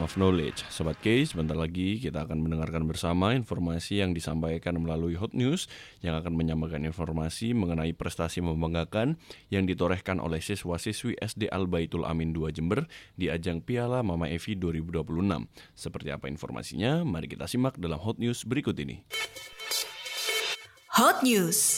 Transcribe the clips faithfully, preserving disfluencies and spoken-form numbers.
of Knowledge. Sobat K, sebentar lagi kita akan mendengarkan bersama informasi yang disampaikan melalui Hot News yang akan menyampaikan informasi mengenai prestasi membanggakan yang ditorehkan oleh siswa-siswi S D Al-Baitul Amin dua Jember di ajang Piala Mama Evi dua ribu dua puluh enam. Seperti apa informasinya? Mari kita simak dalam Hot News berikut ini. Hot News.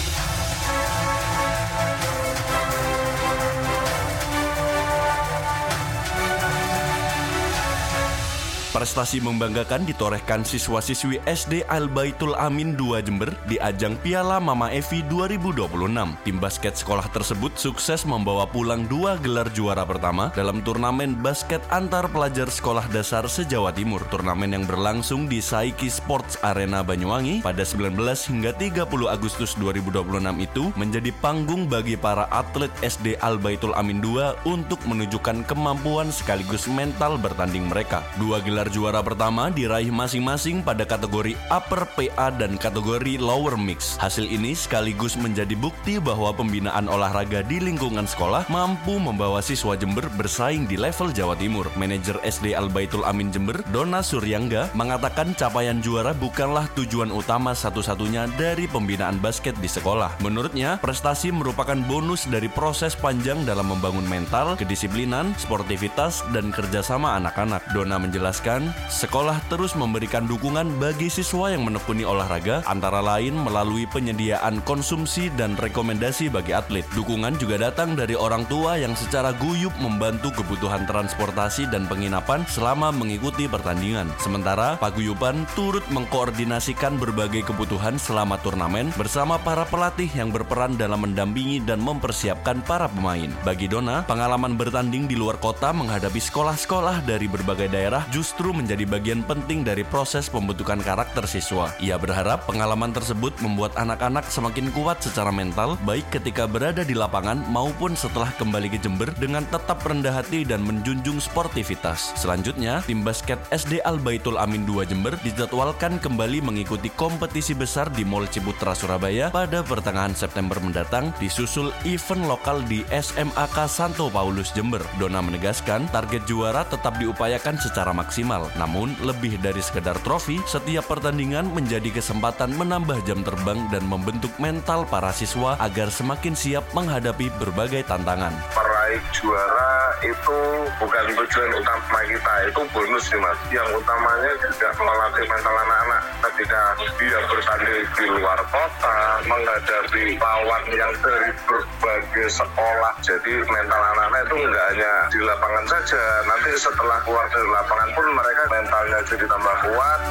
Prestasi membanggakan ditorehkan siswa-siswi S D Al-Baitul Amin dua Jember di ajang Piala Mama Evi dua ribu dua puluh enam. Tim basket sekolah tersebut sukses membawa pulang dua gelar juara pertama dalam turnamen basket antar pelajar sekolah dasar se-Jawa Timur. Turnamen yang berlangsung di Saiki Sports Arena Banyuwangi pada sembilan belas hingga tiga puluh Agustus dua ribu dua puluh enam itu menjadi panggung bagi para atlet S D Al-Baitul Amin dua untuk menunjukkan kemampuan sekaligus mental bertanding mereka. Dua gelar juara pertama diraih masing-masing pada kategori Upper P A dan kategori Lower Mix. Hasil ini sekaligus menjadi bukti bahwa pembinaan olahraga di lingkungan sekolah mampu membawa siswa Jember bersaing di level Jawa Timur. Manajer S D Al-Baitul Amin Jember, Dona Suryangga, mengatakan capaian juara bukanlah tujuan utama satu-satunya dari pembinaan basket di sekolah. Menurutnya, prestasi merupakan bonus dari proses panjang dalam membangun mental, kedisiplinan, sportivitas, dan kerjasama anak-anak. Dona menjelaskan, sekolah terus memberikan dukungan bagi siswa yang menekuni olahraga, antara lain melalui penyediaan konsumsi dan rekomendasi bagi atlet. Dukungan juga datang dari orang tua yang secara guyup membantu kebutuhan transportasi dan penginapan selama mengikuti pertandingan. Sementara paguyuban turut mengkoordinasikan berbagai kebutuhan selama turnamen bersama para pelatih yang berperan dalam mendampingi dan mempersiapkan para pemain. Bagi Dona, pengalaman bertanding di luar kota menghadapi sekolah-sekolah dari berbagai daerah justru menjadi bagian penting dari proses pembentukan karakter siswa. Ia berharap pengalaman tersebut membuat anak-anak semakin kuat secara mental, baik ketika berada di lapangan maupun setelah kembali ke Jember dengan tetap rendah hati dan menjunjung sportivitas. Selanjutnya, tim basket S D Al-Baitul Amin dua Jember dijadwalkan kembali mengikuti kompetisi besar di Mall Ciputra Surabaya pada pertengahan September mendatang, disusul event lokal di S M A K Santo Paulus Jember. Dona menegaskan target juara tetap diupayakan secara maksimal. Namun, lebih dari sekedar trofi, setiap pertandingan menjadi kesempatan menambah jam terbang dan membentuk mental para siswa agar semakin siap menghadapi berbagai tantangan. Meraih juara itu bukan tujuan utama kita, itu bonus sih mas. Yang utamanya juga melatih mental anak-anak ketika dia bertanding di luar kota, menghadapi lawan yang dari berbagai sekolah. Jadi mental anak-anak itu nggak hanya di lapangan saja, nanti setelah keluar dari lapangan pun mereka mentalnya jadi tambah kuat.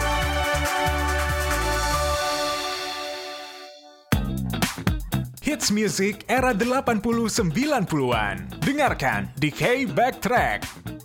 Hits music era delapan puluh sembilan puluhan. Dengarkan di K Backtrack.